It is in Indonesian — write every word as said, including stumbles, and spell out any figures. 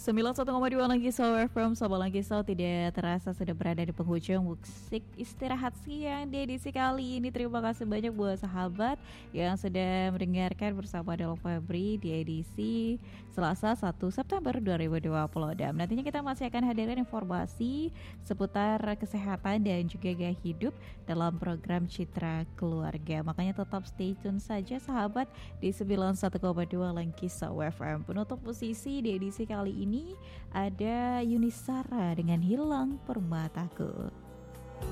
sembilan puluh satu koma dua Langkisau F M, Sobat Langkisau, tidak terasa sudah berada di penghujung musik istirahat siang di edisi kali ini. Terima kasih banyak buat sahabat yang sudah mendengarkan bersama Delo Febri di edisi Selasa satu September dua ribu dua puluh. Dan nantinya kita masih akan hadirkan informasi seputar kesehatan dan juga gaya hidup dalam program Citra Keluarga. Makanya tetap stay tune saja sahabat di sembilan puluh satu koma dua Langkisau F M. Penutup posisi di edisi kali ini ini ada Yuni Sara dengan Hilang Permataku.